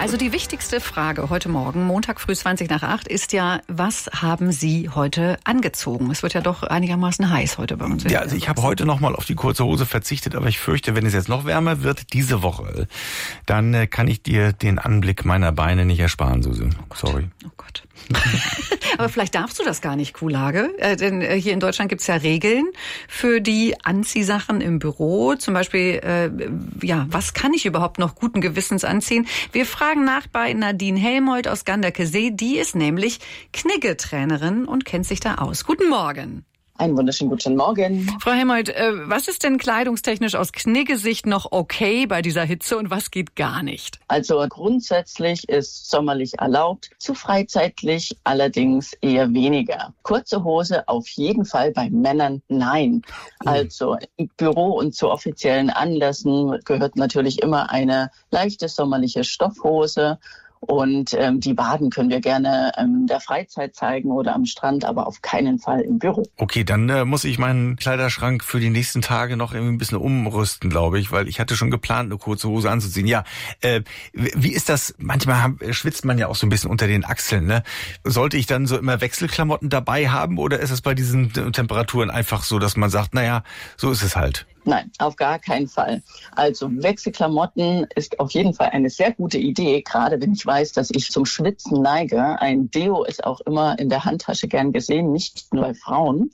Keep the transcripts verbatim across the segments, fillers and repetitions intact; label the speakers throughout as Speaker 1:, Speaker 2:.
Speaker 1: Also die wichtigste Frage heute Morgen, Montag früh zwanzig nach acht, ist ja, was haben Sie heute angezogen? Es wird ja doch einigermaßen heiß heute bei uns.
Speaker 2: Ja, also ich habe heute nochmal auf die kurze Hose verzichtet, aber ich fürchte, wenn es jetzt noch wärmer wird diese Woche, dann äh, kann ich dir den Anblick meiner Beine nicht ersparen, Suse.
Speaker 1: Oh
Speaker 2: Sorry.
Speaker 1: Oh Gott. Aber vielleicht darfst du das gar nicht, Kuhlage. Äh, denn äh, hier in Deutschland gibt's ja Regeln für die Anziehsachen im Büro. Zum Beispiel, äh, ja, was kann ich überhaupt noch guten Gewissens anziehen? Wir fragen nach bei Nadine Helmold aus Ganderkesee. Die ist nämlich Knigge-Trainerin und kennt sich da aus. Guten Morgen.
Speaker 3: Einen wunderschönen guten Morgen.
Speaker 1: Frau Helmold, äh, was ist denn kleidungstechnisch aus Knigge-Sicht noch okay bei dieser Hitze und was geht gar nicht?
Speaker 3: Also grundsätzlich ist sommerlich erlaubt, zu freizeitlich allerdings eher weniger. Kurze Hose auf jeden Fall bei Männern nein. Also im Büro und zu offiziellen Anlässen gehört natürlich immer eine leichte sommerliche Stoffhose. Und ähm, die Waden können wir gerne ähm, der Freizeit zeigen oder am Strand, aber auf keinen Fall im Büro.
Speaker 2: Okay, dann äh, muss ich meinen Kleiderschrank für die nächsten Tage noch irgendwie ein bisschen umrüsten, glaube ich, weil ich hatte schon geplant, eine kurze Hose anzuziehen. Ja, äh, wie ist das? Manchmal hab, schwitzt man ja auch so ein bisschen unter den Achseln, ne? Sollte ich dann so immer Wechselklamotten dabei haben oder ist es bei diesen Temperaturen einfach so, dass man sagt, naja, so ist es halt?
Speaker 3: Nein, auf gar keinen Fall. Also Wechselklamotten ist auf jeden Fall eine sehr gute Idee, gerade wenn ich weiß, dass ich zum Schwitzen neige. Ein Deo ist auch immer in der Handtasche gern gesehen, nicht nur bei Frauen.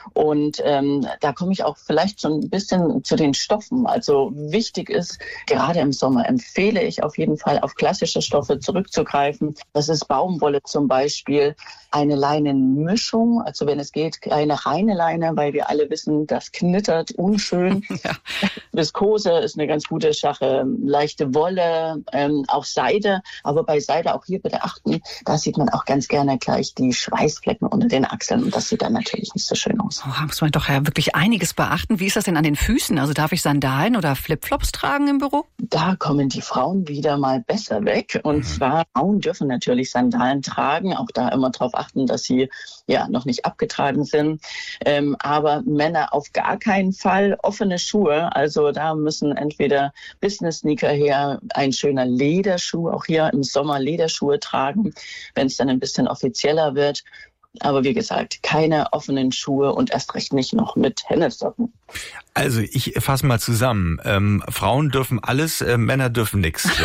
Speaker 3: Und ähm, da komme ich auch vielleicht schon ein bisschen zu den Stoffen. Also wichtig ist, gerade im Sommer empfehle ich auf jeden Fall auf klassische Stoffe zurückzugreifen. Das ist Baumwolle zum Beispiel, eine Leinenmischung, also wenn es geht, keine reine Leine, weil wir alle wissen, das knittert unschön. Ja. Viskose ist eine ganz gute Sache, leichte Wolle, ähm, auch Seide. Aber bei Seide auch hier bitte achten, da sieht man auch ganz gerne gleich die Schweißflecken unter den Achseln und das sieht dann natürlich nicht so schön aus.
Speaker 1: Oh, muss man doch ja wirklich einiges beachten. Wie ist das denn an den Füßen? Also darf ich Sandalen oder Flipflops tragen im Büro?
Speaker 3: Da kommen die Frauen wieder mal besser weg. Und mhm. zwar, Frauen dürfen natürlich Sandalen tragen, auch da immer darauf achten, dass sie ja noch nicht abgetragen sind. Ähm, aber Männer auf gar keinen Fall. Offene Schuhe, also da müssen entweder Business-Sneaker her, ein schöner Lederschuh, auch hier im Sommer Lederschuhe tragen, wenn es dann ein bisschen offizieller wird. Aber wie gesagt, keine offenen Schuhe und erst recht nicht noch mit Hennessocken.
Speaker 2: Also ich fasse mal zusammen. Ähm, Frauen dürfen alles, äh, Männer dürfen nichts. So.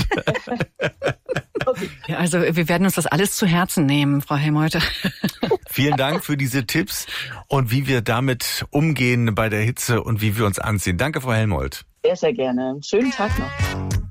Speaker 1: Okay. Ja, also wir werden uns das alles zu Herzen nehmen, Frau Helmold.
Speaker 2: Vielen Dank für diese Tipps und wie wir damit umgehen bei der Hitze und wie wir uns anziehen. Danke, Frau Helmold.
Speaker 3: Sehr, sehr gerne. Schönen Tag noch.